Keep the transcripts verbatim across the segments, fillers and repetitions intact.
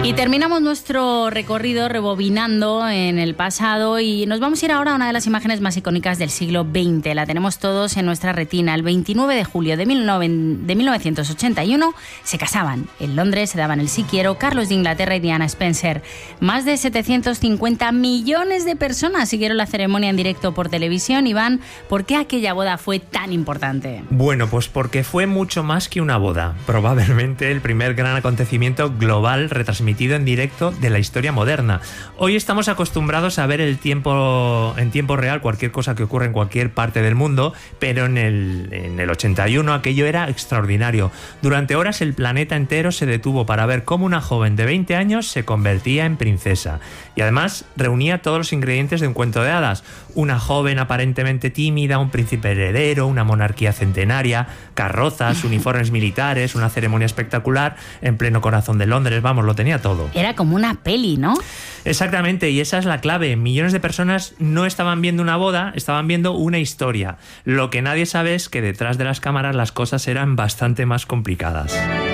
Y terminamos nuestro recorrido rebobinando en el pasado y nos vamos a ir ahora a una de las imágenes más icónicas del siglo veinte. La tenemos todos en nuestra retina. El veintinueve de julio de mil novecientos ochenta y uno se casaban. En Londres se daban el sí quiero Carlos de Inglaterra y Diana Spencer. Más de setecientos cincuenta millones de personas siguieron la ceremonia en directo por televisión. Iván, ¿por qué aquella boda fue tan importante? Bueno, pues porque fue mucho más que una boda. Probablemente el primer gran acontecimiento global retransmitido en directo de la historia moderna. Hoy estamos acostumbrados a ver el tiempo en tiempo real cualquier cosa que ocurre en cualquier parte del mundo, pero en el, en el ochenta y uno aquello era extraordinario. Durante horas el planeta entero se detuvo para ver cómo una joven de veinte años se convertía en princesa. Y además reunía todos los ingredientes de un cuento de hadas. Una joven aparentemente tímida, un príncipe heredero, una monarquía centenaria, carrozas, uniformes militares, una ceremonia espectacular en pleno corazón de Londres. Vamos, lo tenía todo. Era como una peli, ¿no? Exactamente, y esa es la clave. Millones de personas no estaban viendo una boda, estaban viendo una historia. Lo que nadie sabe es que detrás de las cámaras las cosas eran bastante más complicadas.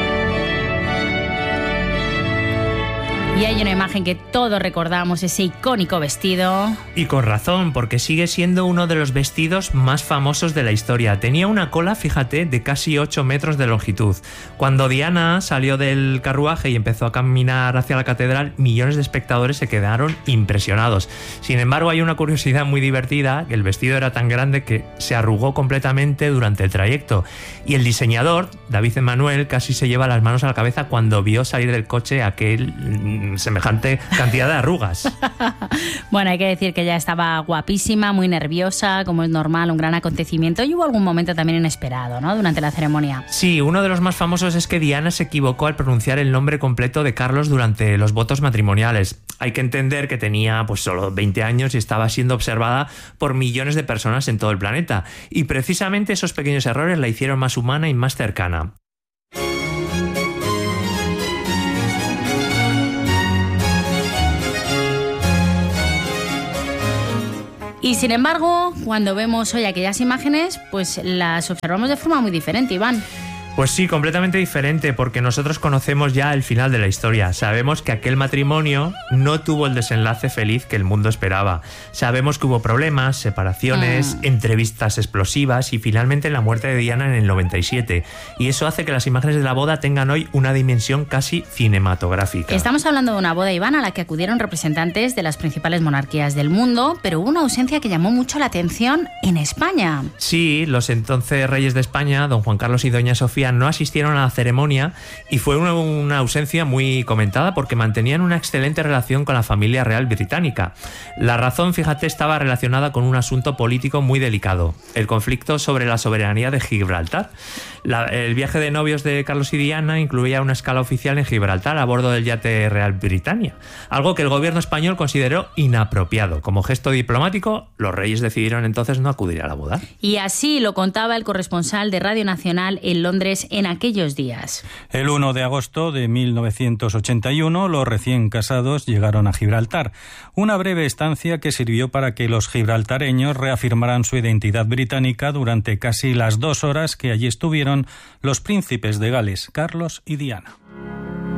Y hay una imagen que todos recordamos, ese icónico vestido. Y con razón, porque sigue siendo uno de los vestidos más famosos de la historia. Tenía una cola, fíjate, de casi ocho metros de longitud. Cuando Diana salió del carruaje y empezó a caminar hacia la catedral, millones de espectadores se quedaron impresionados. Sin embargo, hay una curiosidad muy divertida, que el vestido era tan grande que se arrugó completamente durante el trayecto. Y el diseñador, David Emanuel, casi se lleva las manos a la cabeza cuando vio salir del coche aquel semejante cantidad de arrugas. Bueno, hay que decir que ella estaba guapísima, muy nerviosa, como es normal, un gran acontecimiento, y hubo algún momento también inesperado, ¿no?, durante la ceremonia. Sí, uno de los más famosos es que Diana se equivocó al pronunciar el nombre completo de Carlos durante los votos matrimoniales. Hay que entender que tenía pues solo veinte años y estaba siendo observada por millones de personas en todo el planeta, y precisamente esos pequeños errores la hicieron más humana y más cercana. Y sin embargo, cuando vemos hoy aquellas imágenes, pues las observamos de forma muy diferente, Iván. Pues sí, completamente diferente, porque nosotros conocemos ya el final de la historia. Sabemos que aquel matrimonio no tuvo el desenlace feliz que el mundo esperaba. Sabemos que hubo problemas, separaciones, mm. entrevistas explosivas y finalmente la muerte de Diana en el noventa y siete. Y eso hace que las imágenes de la boda tengan hoy una dimensión casi cinematográfica. Estamos hablando de una boda, Iván, a la que acudieron representantes de las principales monarquías del mundo, pero hubo una ausencia que llamó mucho la atención en España. Sí, los entonces reyes de España, don Juan Carlos y doña Sofía, no asistieron a la ceremonia y fue una, una ausencia muy comentada porque mantenían una excelente relación con la familia real británica. La razón, fíjate, estaba relacionada con un asunto político muy delicado, el conflicto sobre la soberanía de Gibraltar. La, el viaje de novios de Carlos y Diana incluía una escala oficial en Gibraltar a bordo del yate Real Britannia, algo que el gobierno español consideró inapropiado. Como gesto diplomático, los reyes decidieron entonces no acudir a la boda. Y así lo contaba el corresponsal de Radio Nacional en Londres en aquellos días. El uno de agosto de mil novecientos ochenta y uno, los recién casados llegaron a Gibraltar. Una breve estancia que sirvió para que los gibraltareños reafirmaran su identidad británica durante casi las dos horas que allí estuvieron los príncipes de Gales, Carlos y Diana.